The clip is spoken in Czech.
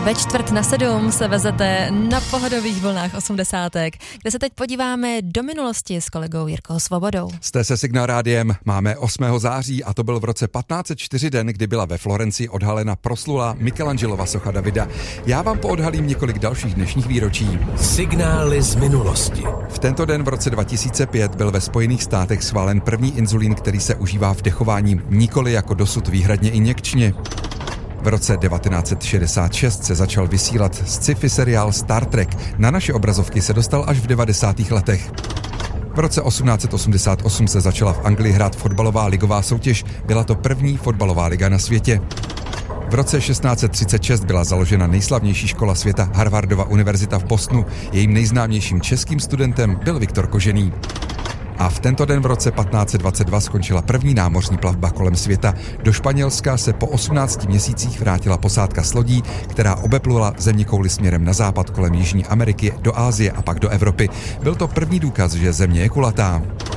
Ve 6:45 se vezete na pohodových vlnách 80, kde se teď podíváme do minulosti s kolegou Jirkou Svobodou. Jste se Signál rádiem, máme 8. září a to byl v roce 1504 den, kdy byla ve Florencii odhalena proslulá Michelangelova socha Davida. Já vám poodhalím několik dalších dnešních výročí. Signály z minulosti. V tento den v roce 2005 byl ve Spojených státech schválen první inzulín, který se užívá v dechování, nikoli jako dosud výhradně injekčně. V roce 1966 se začal vysílat sci-fi seriál Star Trek. Na naše obrazovky se dostal až v 90. letech. V roce 1888 se začala v Anglii hrát fotbalová ligová soutěž. Byla to první fotbalová liga na světě. V roce 1636 byla založena nejslavnější škola světa, Harvardova univerzita v Bostonu. Jejím nejznámějším českým studentem byl Viktor Kožený. A v tento den v roce 1522 skončila první námořní plavba kolem světa. Do Španělska se po 18 měsících vrátila posádka s lodí, která obeplula zeměkouli směrem na západ kolem Jižní Ameriky, do Asie a pak do Evropy. Byl to první důkaz, že země je kulatá.